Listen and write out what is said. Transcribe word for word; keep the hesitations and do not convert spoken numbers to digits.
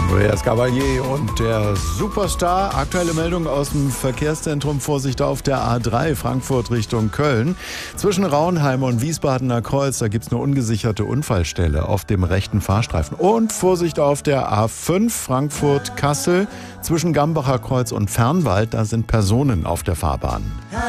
Andreas Gabalier und der Superstar. Aktuelle Meldung aus dem Verkehrszentrum. Vorsicht auf der A drei Frankfurt Richtung Köln. Zwischen Raunheim und Wiesbadener Kreuz, da gibt es eine ungesicherte Unfallstelle auf dem rechten Fahrstreifen. Und Vorsicht auf der A fünf Frankfurt-Kassel. Zwischen Gambacher Kreuz und Fernwald, da sind Personen auf der Fahrbahn.